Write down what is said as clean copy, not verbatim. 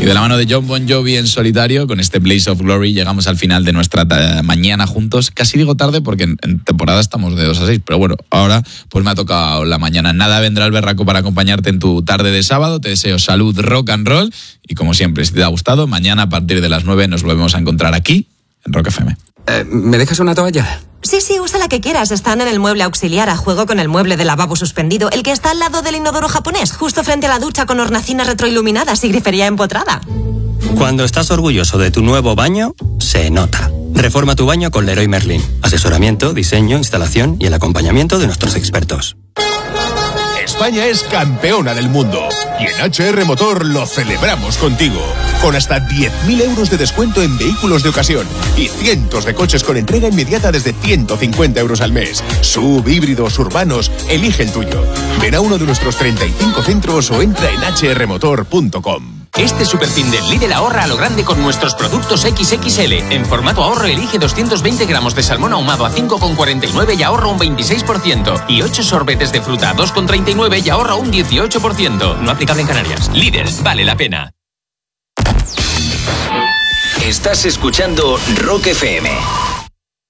Y de la mano de Jon Bon Jovi en solitario, con este Blaze of Glory, llegamos al final de nuestra mañana juntos. Casi digo tarde porque en temporada estamos de 2 a 6, pero bueno, ahora pues me ha tocado la mañana. Nada, vendrá el berraco para acompañarte en tu tarde de sábado. Te deseo salud, rock and roll. Y como siempre, si te ha gustado, mañana a partir de las 9 nos volvemos a encontrar aquí en Rock FM. ¿Me dejas una toalla? Sí, usa la que quieras. Están en el mueble auxiliar a juego con el mueble de lavabo suspendido, el que está al lado del inodoro japonés, justo frente a la ducha con hornacinas retroiluminadas y grifería empotrada. Cuando estás orgulloso de tu nuevo baño, se nota. Reforma tu baño con Leroy Merlin. Asesoramiento, diseño, instalación y el acompañamiento de nuestros expertos. España es campeona del mundo y en HR Motor lo celebramos contigo. Con hasta 10.000 euros de descuento en vehículos de ocasión y cientos de coches con entrega inmediata desde 150 euros al mes. SUV, híbridos, urbanos, elige el tuyo. Ven a uno de nuestros 35 centros o entra en hrmotor.com. Este superfin del Lidl ahorra a lo grande con nuestros productos XXL. En formato ahorro elige 220 gramos de salmón ahumado a 5,49 y ahorra un 26%. Y 8 sorbetes de fruta a 2,39 y ahorra un 18%. No aplicable en Canarias. Lidl, vale la pena. Estás escuchando Rock FM.